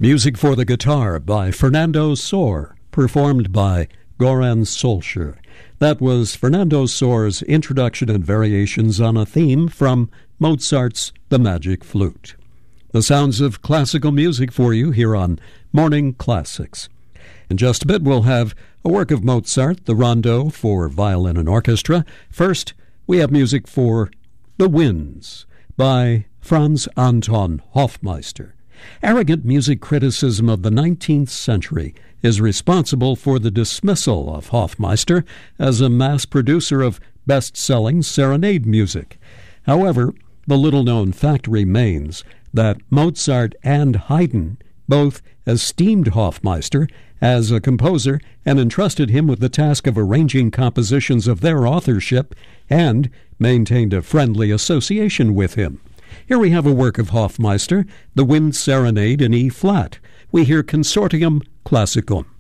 Music for the Guitar by Fernando Sor, performed by Goran Solskjaer. That was Fernando Sor's introduction and variations on a theme from Mozart's The Magic Flute. The sounds of classical music for you here on Morning Classics. In just a bit, we'll have a work of Mozart, the Rondo for violin and orchestra. First, we have music for The Winds by Franz Anton Hofmeister. Arrogant music criticism of the 19th century is responsible for the dismissal of Hofmeister as a mass producer of best-selling serenade music. However, the little-known fact remains that Mozart and Haydn both esteemed Hofmeister as a composer and entrusted him with the task of arranging compositions of their authorship and maintained a friendly association with him. Here we have a work of Hofmeister, the Wind Serenade in E-flat. We hear Consortium Classicum.